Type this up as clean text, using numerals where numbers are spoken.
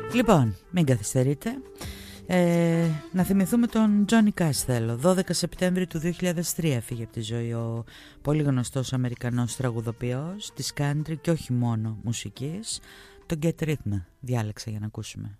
Λοιπόν, μην καθυστερείτε. Να θυμηθούμε τον Τζόνι Κάς θέλω. 12 Σεπτέμβρη του 2003 έφυγε από τη ζωή ο πολύ γνωστός Αμερικανός τραγουδοποιός της country και όχι μόνο μουσικής. Τον Get Rhythm διάλεξα για να ακούσουμε.